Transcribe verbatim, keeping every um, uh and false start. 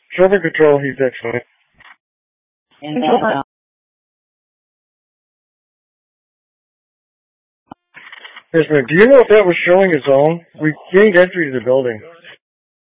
Traffic control, he's excellent. Inbound. Yes, ma'am. Do you know if that was showing its own? We gained entry to the building.